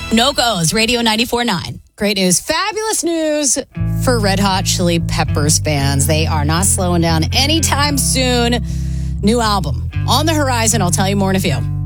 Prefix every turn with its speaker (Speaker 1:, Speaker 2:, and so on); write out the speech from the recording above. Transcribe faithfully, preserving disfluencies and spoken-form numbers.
Speaker 1: NoCo's Radio ninety-four point nine. Great news. Fabulous news for Red Hot Chili Peppers fans. They are not slowing down anytime soon. New album on the horizon. I'll tell you more in a few.